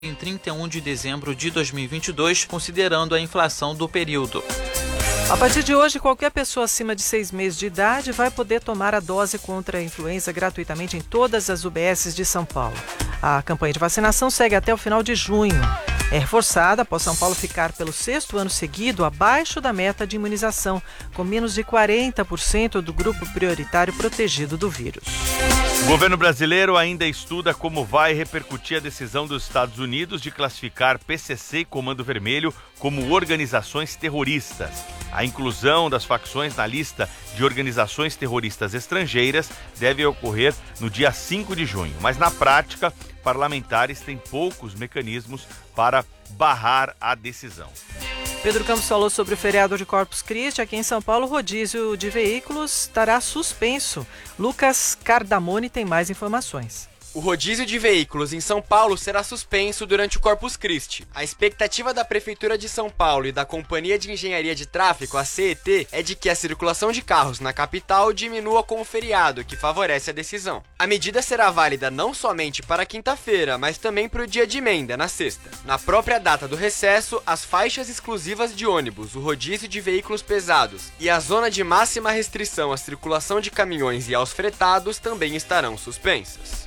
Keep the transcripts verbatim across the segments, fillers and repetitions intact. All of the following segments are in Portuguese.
em trinta e um de dezembro de dois mil e vinte e dois, considerando a inflação do período. A partir de hoje, qualquer pessoa acima de seis meses de idade vai poder tomar a dose contra a influenza gratuitamente em todas as U B Ss de São Paulo. A campanha de vacinação segue até o final de junho. É reforçada após São Paulo ficar pelo sexto ano seguido abaixo da meta de imunização, com menos de quarenta por cento do grupo prioritário protegido do vírus. O governo brasileiro ainda estuda como vai repercutir a decisão dos Estados Unidos de classificar P C C e Comando Vermelho como organizações terroristas. A inclusão das facções na lista de organizações terroristas estrangeiras deve ocorrer no dia cinco de junho, mas na prática, parlamentares têm poucos mecanismos para barrar a decisão. Pedro Campos falou sobre o feriado de Corpus Christi. Aqui em São Paulo, o rodízio de veículos estará suspenso. Lucas Cardamone tem mais informações. O rodízio de veículos em São Paulo será suspenso durante o Corpus Christi. A expectativa da Prefeitura de São Paulo e da Companhia de Engenharia de Tráfego, a C E T, é de que a circulação de carros na capital diminua com o feriado, que favorece a decisão. A medida será válida não somente para quinta-feira, mas também para o dia de emenda, na sexta. Na própria data do recesso, as faixas exclusivas de ônibus, o rodízio de veículos pesados e a zona de máxima restrição à circulação de caminhões e aos fretados também estarão suspensas.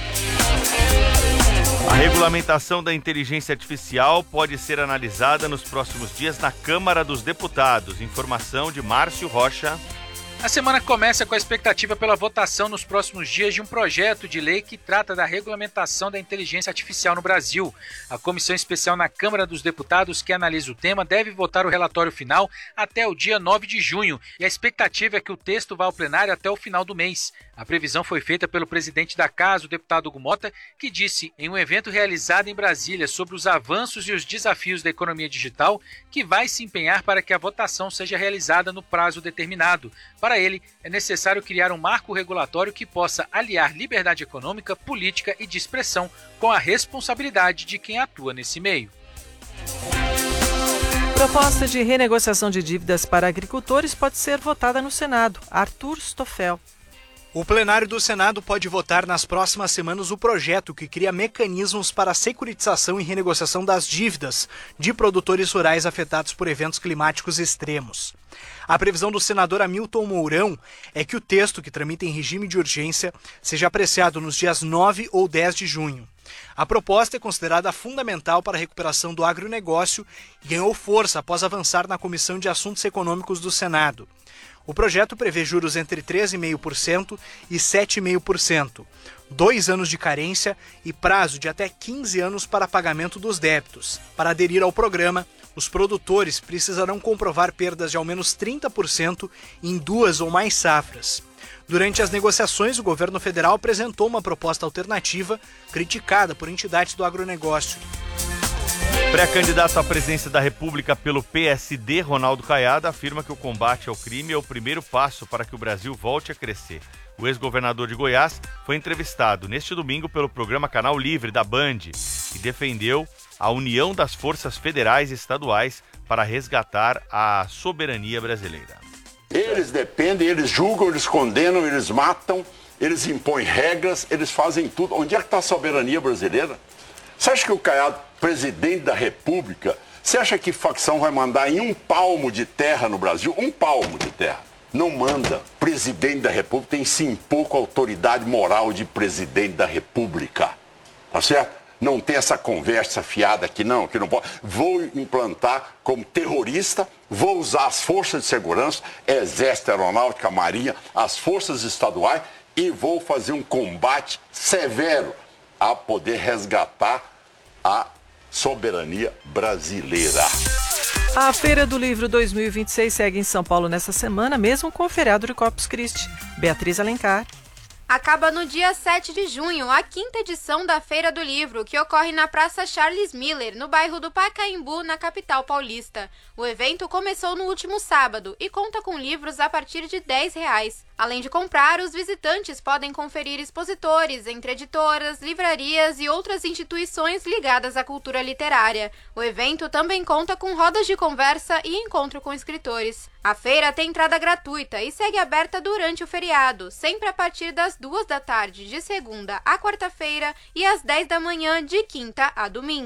A regulamentação da inteligência artificial pode ser analisada nos próximos dias na Câmara dos Deputados. Informação de Márcio Rocha. A semana começa com a expectativa pela votação nos próximos dias de um projeto de lei que trata da regulamentação da inteligência artificial no Brasil. A comissão especial na Câmara dos Deputados que analisa o tema deve votar o relatório final até o dia nove de junho e a expectativa é que o texto vá ao plenário até o final do mês. A previsão foi feita pelo presidente da Casa, o deputado Hugo Mota, que disse em um evento realizado em Brasília sobre os avanços e os desafios da economia digital que vai se empenhar para que a votação seja realizada no prazo determinado. Para ele, é necessário criar um marco regulatório que possa aliar liberdade econômica, política e de expressão com a responsabilidade de quem atua nesse meio. Proposta de renegociação de dívidas para agricultores pode ser votada no Senado. Arthur Stoffel. O plenário do Senado pode votar nas próximas semanas o projeto que cria mecanismos para a securitização e renegociação das dívidas de produtores rurais afetados por eventos climáticos extremos. A previsão do senador Hamilton Mourão é que o texto, que tramita em regime de urgência, seja apreciado nos dias nove ou dez de junho. A proposta é considerada fundamental para a recuperação do agronegócio e ganhou força após avançar na Comissão de Assuntos Econômicos do Senado. O projeto prevê juros entre três vírgula cinco por cento e sete vírgula cinco por cento, dois anos de carência e prazo de até quinze anos para pagamento dos débitos. Para aderir ao programa, os produtores precisarão comprovar perdas de ao menos trinta por cento em duas ou mais safras. Durante as negociações, o governo federal apresentou uma proposta alternativa criticada por entidades do agronegócio. Pré-candidato à presidência da República pelo P S D, Ronaldo Caiado, afirma que o combate ao crime é o primeiro passo para que o Brasil volte a crescer. O ex-governador de Goiás foi entrevistado neste domingo pelo programa Canal Livre da Band e defendeu a união das forças federais e estaduais para resgatar a soberania brasileira. Eles dependem, eles julgam, eles condenam, eles matam, eles impõem regras, eles fazem tudo. Onde é que está a soberania brasileira? Você acha que o Caiado, presidente da República, você acha que facção vai mandar em um palmo de terra no Brasil? Um palmo de terra. Não manda. O presidente da República tem sim pouco autoridade moral de presidente da República. Tá certo? Não tem essa conversa fiada aqui, não, que não pode. Vou implantar como terrorista, vou usar as forças de segurança, Exército, Aeronáutica, Marinha, as forças estaduais e vou fazer um combate severo a poder resgatar a soberania brasileira. A Feira do Livro dois mil e vinte e seis segue em São Paulo nesta semana, mesmo com o feriado de Corpus Christi. Beatriz Alencar. Acaba no dia sete de junho a quinta edição da Feira do Livro, que ocorre na Praça Charles Miller, no bairro do Pacaembu, na capital paulista. O evento começou no último sábado e conta com livros a partir de dez reais. Além de comprar, os visitantes podem conferir expositores entre editoras, livrarias e outras instituições ligadas à cultura literária. O evento também conta com rodas de conversa e encontro com escritores. A feira tem entrada gratuita e segue aberta durante o feriado, sempre a partir das duas da tarde de segunda a quarta-feira e às dez da manhã de quinta a domingo.